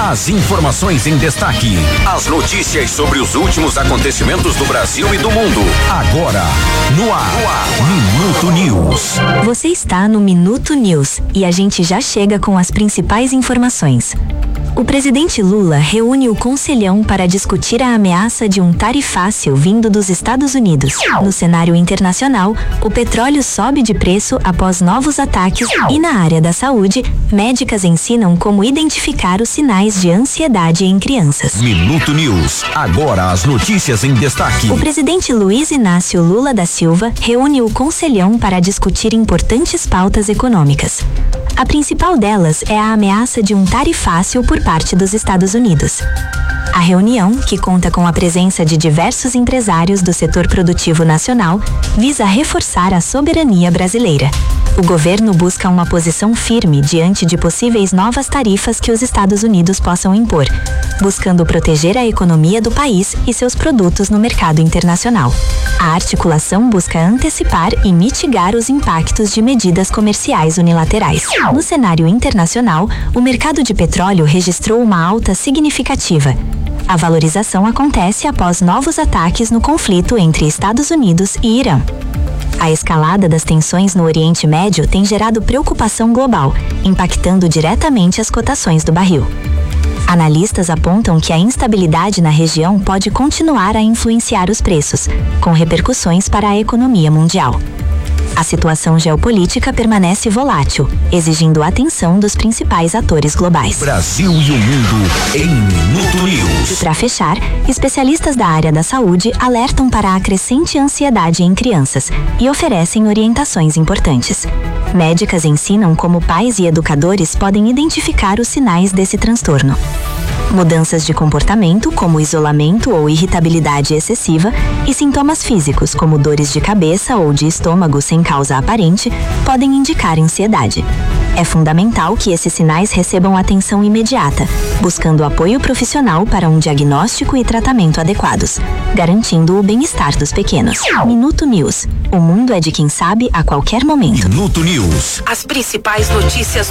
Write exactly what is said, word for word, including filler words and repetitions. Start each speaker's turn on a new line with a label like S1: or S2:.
S1: As informações em destaque. As notícias sobre os últimos acontecimentos do Brasil e do mundo. Agora, no ar. No ar. Minuto News.
S2: Você está no Minuto News e a gente já chega com as principais informações. O presidente Lula reúne o Conselhão para discutir a ameaça de um tarifácio vindo dos Estados Unidos. No cenário internacional, o petróleo sobe de preço após novos ataques e na área da saúde, médicas ensinam como identificar os sinais de ansiedade em crianças.
S1: Minuto News. Agora as notícias em destaque.
S2: O presidente Luiz Inácio Lula da Silva reúne o Conselhão para discutir importantes pautas econômicas. A principal delas é a ameaça de um tarifácio por parte dos Estados Unidos. A reunião, que conta com a presença de diversos empresários do setor produtivo nacional, visa reforçar a soberania brasileira. O governo busca uma posição firme diante de possíveis novas tarifas que os Estados Unidos possam impor, buscando proteger a economia do país e seus produtos no mercado internacional. A articulação busca antecipar e mitigar os impactos de medidas comerciais unilaterais. No cenário internacional, o mercado de petróleo registrou uma alta significativa. A valorização acontece após novos ataques no conflito entre Estados Unidos e Irã. A escalada das tensões no Oriente Médio tem gerado preocupação global, impactando diretamente as cotações do barril. Analistas apontam que a instabilidade na região pode continuar a influenciar os preços, com repercussões para a economia mundial. A situação geopolítica permanece volátil, exigindo atenção dos principais atores globais.
S1: Brasil e o mundo em Minuto News.
S2: Para fechar, especialistas da área da saúde alertam para a crescente ansiedade em crianças e oferecem orientações importantes. Médicas ensinam como pais e educadores podem identificar os sinais desse transtorno. Mudanças de comportamento, como isolamento ou irritabilidade excessiva, e sintomas físicos, como dores de cabeça ou de estômago sem causa aparente, podem indicar ansiedade. É fundamental que esses sinais recebam atenção imediata, buscando apoio profissional para um diagnóstico e tratamento adequados, garantindo o bem-estar dos pequenos. Minuto News. O mundo é de quem sabe a qualquer momento.
S1: Minuto News.
S3: As principais notícias